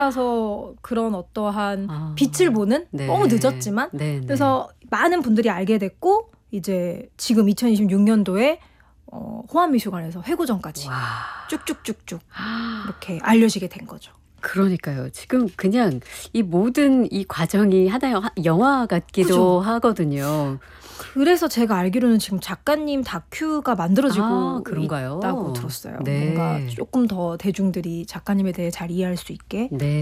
라서 그런 어떠한 아. 빛을 보는 네. 너무 늦었지만 네네. 그래서 많은 분들이 알게 됐고 이제 지금 2026년도에 호암미술관에서 회고전까지 와. 쭉쭉쭉쭉 이렇게 알려지게 된 거죠. 그러니까요. 지금 그냥 이 모든 이 과정이 하나의 영화 같기도 그죠. 하거든요. 그래서 제가 알기로는 지금 작가님 다큐가 만들어지고 그런가요? 있다고 들었어요. 네. 뭔가 조금 더 대중들이 작가님에 대해 잘 이해할 수 있게 네.